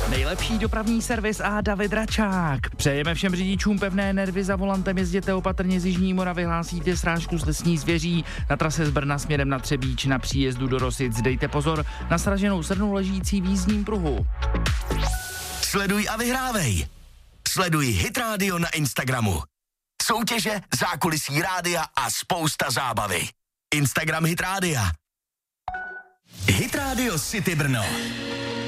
Nejlepší dopravní servis a David Račák. Přejeme všem řidičům pevné nervy za volantem, jezděte opatrně z Jižní Moravy, hlásíte srážku s lesní zvěří na trase z Brna směrem na Třebíč na příjezdu do Rosic. Dejte pozor na sraženou srnu ležící v jízdním pruhu. Sleduj a vyhrávej. Sleduj Hit Radio na Instagramu. Soutěže, zákulisí rádia a spousta zábavy. Instagram Hit Rádia. Hit Radio City Brno.